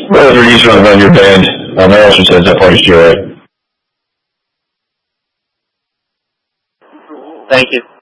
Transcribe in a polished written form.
Roger, you run your band. My also says that party's still right. Thank you.